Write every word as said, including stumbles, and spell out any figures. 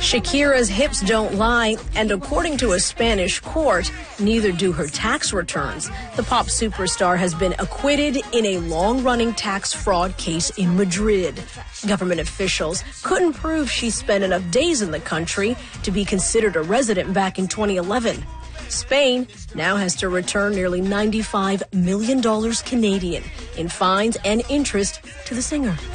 Shakira's hips don't lie, and according to a Spanish court, neither do her tax returns. The pop superstar has been acquitted in a long-running tax fraud case in Madrid. Government officials couldn't prove she spent enough days in the country to be considered a resident back in twenty eleven. Spain now has to return nearly ninety-five million dollars Canadian in fines and interest to the singer.